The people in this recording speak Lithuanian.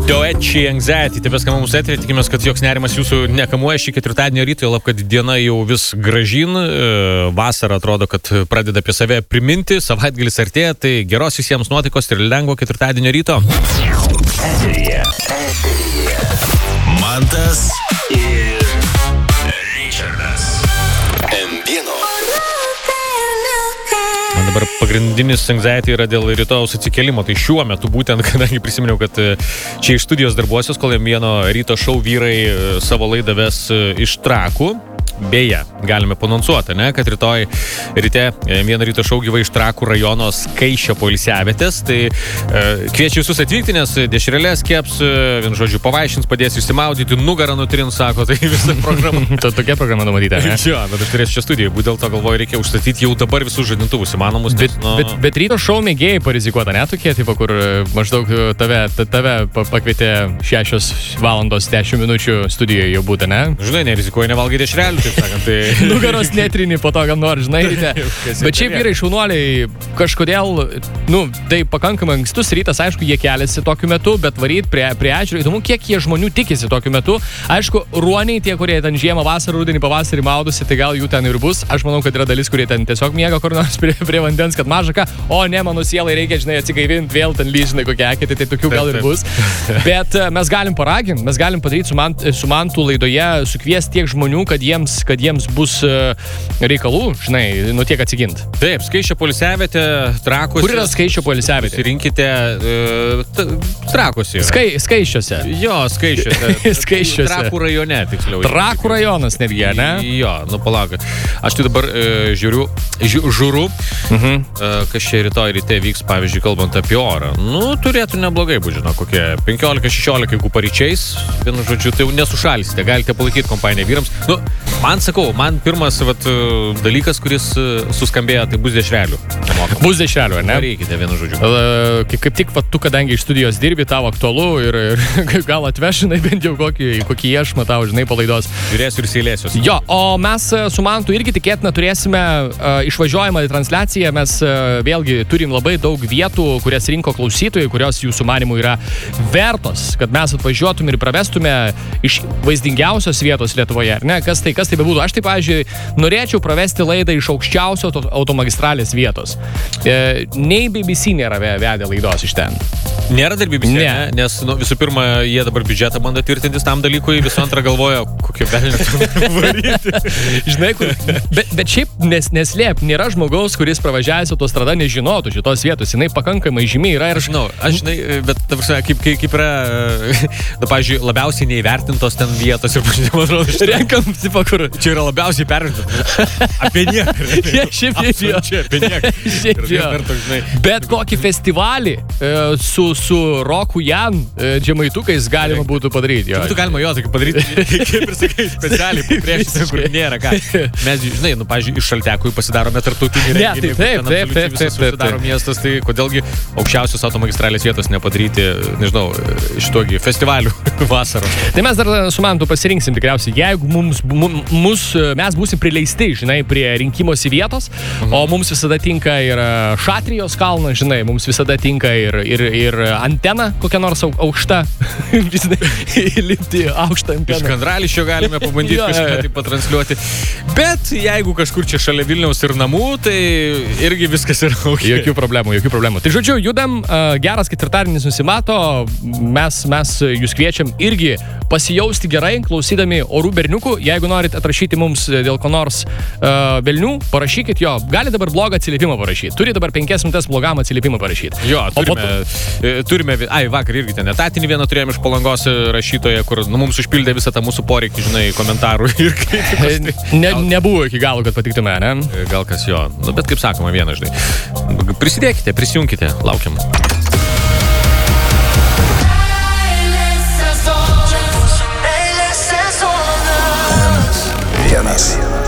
Doechi Anxiety, taip skamba mūsų eterį, tikimės, kad joks nerimas jūsų nekamuoja šį ketvirtadienio rytą, lab, kad diena jau vis gražin, vasara atrodo, kad pradeda apie save priminti, savaitgalis artėja, tai geros visiems nuotaikos ir lengvo ketvirtadienio ryto. Eteryje. Mantas ir Richardas. M1. Man dabar pagrindinis anxiety yra dėl rytojaus atsikėlimo, tai šiuo metu būtent, kadangi prisiminiau, kad čia iš studijos darbuosios, kol vieno ryto šou vyrai savo laidą ves iš Trakų. Beje, galime panonsuoti, ne, kad rytoj ryte vieną ryto šou gyvai iš Trakų rajono Skaišio poilsiavietės, tai kviečiu visus atvykti, nes dešrelės keps, vien žodžiu, pavaišins, padės išsimaudyti, nugarą nutrins, sako, tai visa programa. Tokia programa numatyta, ne? Jo, bet aš turėsiu čia studiją, būtent dėl to galvoju, reikia užstatyti jau dabar visus žadintuvus įmanomus. Bet ryto šou mėgėjai parizikuota, ne tokie, tipo, kur maždaug tave pakvietė 6 valandos 10 minučių studijoje jau būtų, ne? Žinai, nerizikuoju nevalgai dešrelių. Tai... Nugaros netrini po to, kam nori, žinai, ryte. Bet šiaip vyrai šaunuoliai kažkodėl, tai pakankamai ankstus rytas, aišku, jie keliasi tokiu metu, bet varyt prie ežero. Įdomu, kiek jie žmonių tikisi tokiu metu. Aišku, ruoniai, tie, kurie ten žiemą, vasarą, rudenį, pavasarį maudosi, tai gal jų ten ir bus. Aš manau, kad yra dalis, kurie ten tiesiog miega kur nors prie vandens, kad maža ką, o ne, mano sielai reikia, žinai, atsigaivinti, vėl ten lyžinai kokie akėtai, tai tokių gal ir bus. Bet mes galim paraginti, mes galim padaryti su Mantu laidoje, sukviesti tiek žmonių, kad jiems bus reikalų, žinai, tiek atsigint. Taip, Skaišio poilsiavietė, Trakuose. Kur yra Skaišio poilsiavietė? Rinkite Trakuose. Skaišiuose. Jo, Skaišiuose. Skaišiuose. Trakų rajone, tiksliau. Trakų rajonas netgi, ne? Jo, palauk. Aš tai dabar žiūriu, kas čia rytoj ryte vyks, pavyzdžiui, kalbant apie orą. Turėtų neblogai būti, žinau, kokie 15-16, jeigu paryčiais, vienu žodžiu, tai jau nesušalsite, galite palaikyti kompaniją vyrams. Man pirmas dalykas, kuris suskambėjo, tai bus dešrelių. Bus dešrelių, ar ne? Reikite vienu žodžiu. Kaip tik tu, kadangi iš studijos dirbi, tavo aktualu ir gal atvežinai bent jau kokį iešmą tau, žinai, palaidos. Žiūrėsiu ir seilėsiu. Jo, o mes su Mantu irgi tikėtina turėsime išvažiuojamą transliaciją. Mes vėlgi turim labai daug vietų, kurias rinko klausytojai, kurios jūsų manimų yra vertos, kad mes atvažiuotume ir pravestume iš vaizdingiausios vietos Lietuvoje, ar ne? Kas tai bebūtų. Aš tai, pavyzdžiui, norėčiau pravesti laidą iš aukščiausio automagistralės vietos. Nei BBC nėra vedę laidos iš ten. Nėra dar BBC, ne? Nes visų pirma, jie dabar biudžetą bando tvirtintis tam dalykui, visų antra galvoja, kokie velniai varyti. Žinai, bet šiaip neslėp, nėra žmogaus, kuris pravažiavęs autostrada nežinotų šitos vietos, jinai pakankamai žymiai yra ir aš žinai, bet kaip yra, pavyzdžiui, labiausiai neįvertintos ten vietos ir, man atrodo, renkam, tipo, kur čia yra labiausiai pervertintas. Apie nieką. Šiaip nieką. Bet kokį festivalį su Roku Jan žemaitukais galima būtų padaryti. Būtų galima jo tokį padaryti, kaip ir sakai, specialiai prieš, kur nėra ką. Mes, žinai, pavyzdžiui, iš Šaltekų pasidarome tarptautinį renginį. Taip. Susidaro miestas, tai kodėlgi aukščiausios automagistralės vietos nepadaryti, nežinau, šitogi festivalių vasaros. Tai mes dar su Mantu pasirinksim tikriausiai, jeigu mes būsim prileisti, žinai, prie rinkimosi vietos, o mums visada tinka ir Šatrijos kalnas, žinai, mums visada tinka ir antena kokia nors aukšta, lipti aukštą anteną. Iš Kandrališčio galime pabandyti kažką tai patransliuoti. Bet jeigu kažkur čia šalia Vilniaus ir namų, tai irgi viskas yra okay. Jokių problemų. Tai žodžiu, judam, geras ketvirtadienis nusimato, mes jūs kviečiam irgi pasijausti gerai, klausydami orų berniukų. Jeigu norit atrašyti mums dėl ko nors velnių, parašykit jo. Gali dabar blogą atsiliepimą parašyti. Turi dabar 5 minutės blogam atsiliepimą parašyti. Jo, turime vakar irgi ten etatinį vieną turėjome iš Palangos rašytoje, kur mums užpildė visą tą mūsų poreikį, žinai, komentarų ir kritikos. Nebuvo iki galo, kad patiktume, ne? Gal kas jo. Bet kaip sakoma, vieną, žinai. Prisidėkite, prisijunkite, laukiam. Vienas.